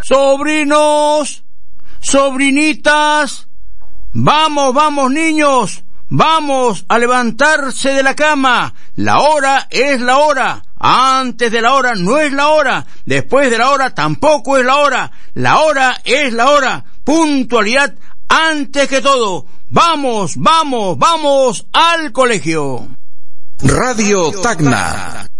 Sobrinos, sobrinitas, vamos niños, vamos a levantarse de la cama. La hora es la hora. Antes de la hora no es la hora. Después de la hora tampoco es la hora. La hora es la hora. Puntualidad antes que todo. Vamos al colegio. Radio Tacna.